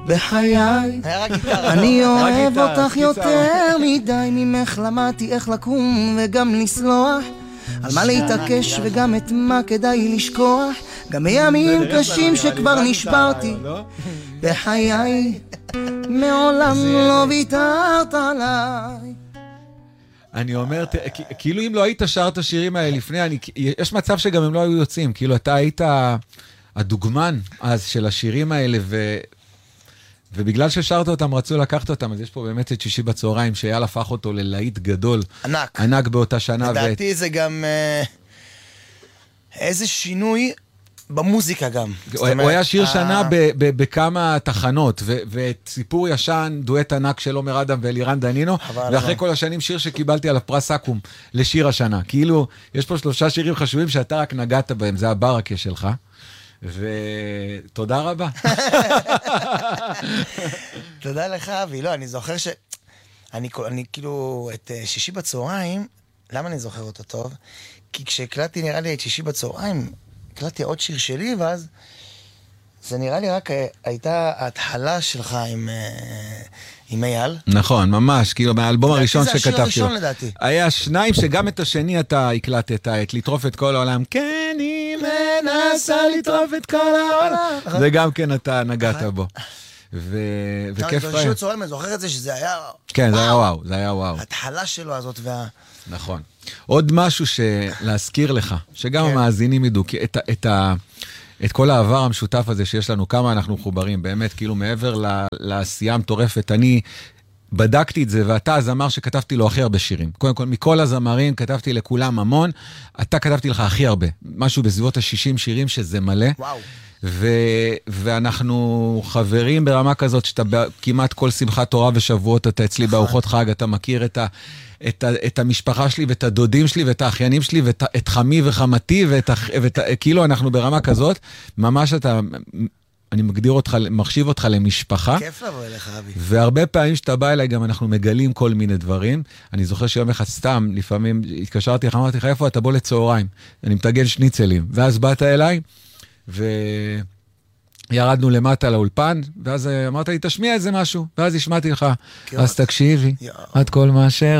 בחיי אני אוהב אותך יותר מדי, ממך למדתי איך לקום וגם לסלוח, על מה להתעקש וגם את מה כדאי לשכוח, גם בימים קשים שכבר נשברתי. בחיי מעולם לא ויתרת עליי. אני אומר, כאילו אם לא היית שר את השירים האלה לפני, יש מצב שגם הם לא היו יוצאים, כאילו אתה היית הדוגמן אז של השירים האלה, ובגלל ששרת אותם רצו לקחת אותם, אז יש פה באמת את שישי בצהריים, שאייל הפך אותו ללהיט גדול. ענק באותה שנה. לדעתי זה גם איזה שינוי במוזיקה גם. הוא היה שיר שנה בכמה תחנות, ואת סיפור ישן, דואט ענק של עומר אדם ואלירן דנינו, ואחרי כל השנים שיר שקיבלתי על הפרס סאקום לשיר השנה. כאילו, יש פה 3 שירים חשובים שאתה רק נגעת בהם, זה הברקה שלך. ותודה רבה. תודה לך, אבי. לא, אני זוכר אני כאילו, את שישי בצהריים, למה אני זוכר אותו טוב? כי כשהקלטתי נראה לי את שישי בצהריים, הקלטתי עוד שיר שלי, ואז זה נראה לי רק הייתה ההתחלה שלך עם אייל. נכון, ממש, כאילו מהאלבום הראשון שכתבתי. זה השיר הראשון לדעתי. היה 2 שגם את השני אתה הקלטת, את לטרוף את כל העולם. כן, היא מנסה לטרוף את כל העולם. זה גם כן אתה נגעת בו. וכיף רעי. שישי בצהריים, אני זוכר את זה שזה היה... כן, זה היה וואו, זה היה וואו. ההתחלה שלו הזאת נכון. עוד משהו להזכיר לך, שגם המאזינים ידעו, כי את כל העבר המשותף הזה שיש לנו, כמה אנחנו מחוברים, באמת, כאילו מעבר לעשייה המטורפת, אני בדקתי את זה, ואתה הזמר שכתבתי לו הכי הרבה שירים. קודם כל, מכל הזמרים כתבתי לכולם המון, אתה כתבתי לך הכי הרבה, משהו בסביבות ה-60 שירים שזה מלא. וואו. ואנחנו חברים ברמה כזאת, שאתה כמעט כל שמחת תורה ושבועות, אתה אצלי בארוחות חג, אתה מכיר את המשפחה שלי, ואת הדודים שלי, ואת האחיינים שלי, ואת חמי וחמתי, כאילו אנחנו ברמה כזאת, ממש אני מחשיב אותך למשפחה. כיף לבוא אליך, אבי. והרבה פעמים שאתה בא אליי, גם אנחנו מגלים כל מיני דברים. אני זוכר שיום אחד סתם, לפעמים התקשרתי לך, אמרתי לך, איפה אתה? בוא לצהריים. אני מתגן שניצלים. ואז באת אליי, וירדנו למטה לאולפן, ואז אמרת לי, תשמיע איזה משהו, ואז השמעתי לך, אז תקשיבי, עד כל מה